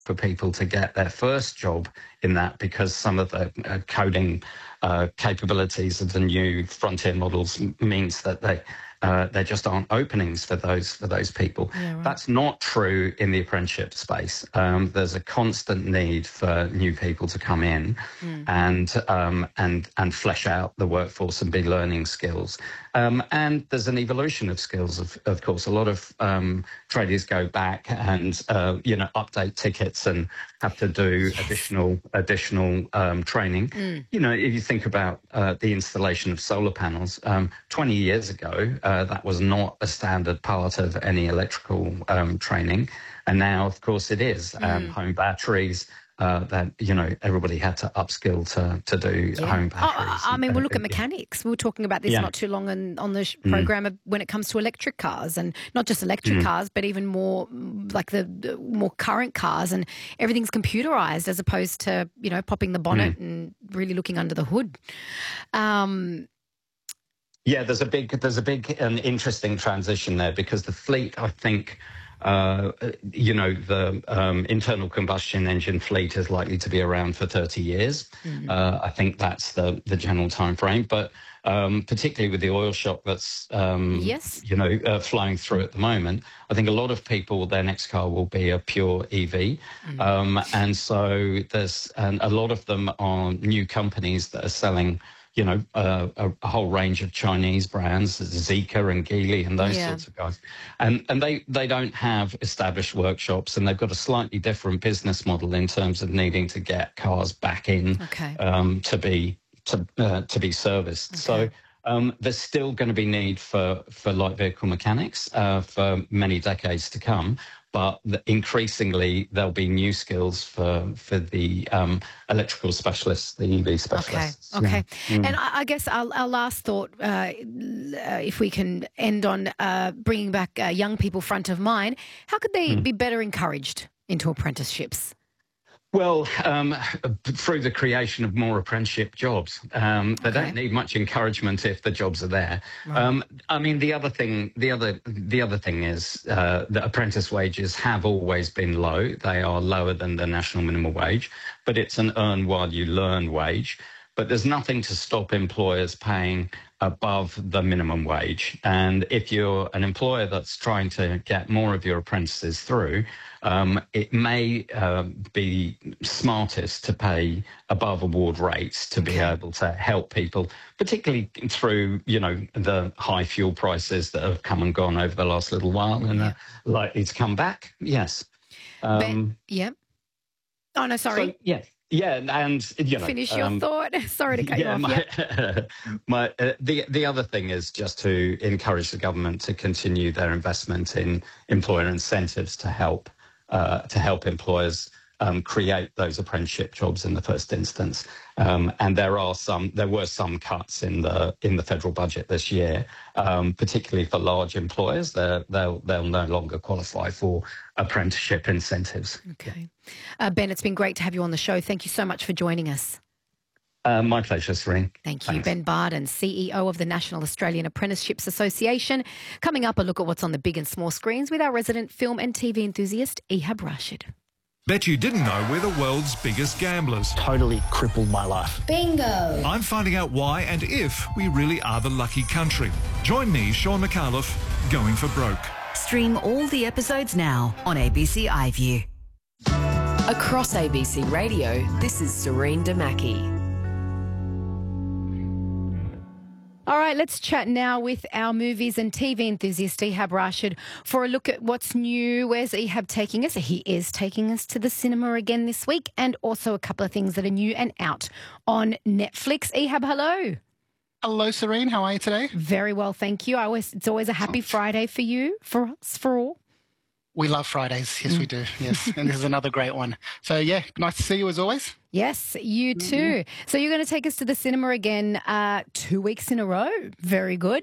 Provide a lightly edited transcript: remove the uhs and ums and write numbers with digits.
for people to get their first job in that, because some of the coding capabilities of the new frontier models means that there just aren't openings for those people. Yeah, right. That's not true in the apprenticeship space. There's a constant need for new people to come in and flesh out the workforce and be learning skills. And there's an evolution of skills. Of course, a lot of tradies go back and update tickets and have to do additional training. If you think about the installation of solar panels, 20 years ago, that was not a standard part of any electrical training, and now, of course, it is. Home batteries. That everybody had to upskill to do home batteries. I mean, we'll look at mechanics. We were talking about this not too long on the program when it comes to electric cars, and not just electric cars, but even more like the more current cars, and everything's computerized as opposed to popping the bonnet and really looking under the hood. Yeah, there's a big and interesting transition there, because the fleet, I think. The internal combustion engine fleet is likely to be around for 30 years. I think that's the general time frame. But particularly with the oil shock that's flowing through at the moment, I think a lot of people, their next car will be a pure EV. And so there's a lot of them are new companies that are selling a whole range of Chinese brands, Zeekr and Geely and those sorts of guys. And they don't have established workshops, and they've got a slightly different business model in terms of needing to get cars back in to be serviced. So there's still going to be need for light vehicle mechanics for many decades to come. But increasingly, there'll be new skills for the electrical specialists, the EV specialists. Okay. And I guess our last thought, if we can end on bringing back young people front of mind, how could they be better encouraged into apprenticeships? Well, through the creation of more apprenticeship jobs. They don't need much encouragement if the jobs are there. Right. I mean, the other thing is that apprentice wages have always been low. They are lower than the national minimum wage, but it's an earn while you learn wage. But there's nothing to stop employers paying above the minimum wage. And if you're an employer that's trying to get more of your apprentices through, it may be smartest to pay above award rates to be able to help people, particularly through, the high fuel prices that have come and gone over the last little while and are likely to come back. Yes. Oh, no, sorry. So, yes. Yeah, and finish your thought. Sorry to cut you off. The other thing is just to encourage the government to continue their investment in employer incentives to help employers create those apprenticeship jobs in the first instance. And there were some cuts in the federal budget this year, particularly for large employers. They'll no longer qualify for apprenticeship incentives. Okay. Ben, it's been great to have you on the show. Thank you so much for joining us. My pleasure, Serene. Thank you. Thanks. Ben Barden, CEO of the National Australian Apprenticeships Association. Coming up, a look at what's on the big and small screens with our resident film and TV enthusiast, Ehab Rashid. Bet you didn't know we're the world's biggest gamblers. Totally crippled my life. Bingo! I'm finding out why and if we really are the lucky country. Join me, Sean McAuliffe, Going for Broke. Stream all the episodes now on ABC iView. Across ABC Radio, this is Serene Damaki. All right, let's chat now with our movies and TV enthusiast, Ehab Rashid, for a look at what's new. Where's Ehab taking us? He is taking us to the cinema again this week, and also a couple of things that are new and out on Netflix. Ehab, hello. Hello, Serene. How are you today? Very well, thank you. It's always a happy Friday for you, for us, for all. We love Fridays. Yes, we do. Yes. And this is another great one. So, yeah, nice to see you as always. Yes, you too. So you're going to take us to the cinema again 2 weeks in a row. Very good.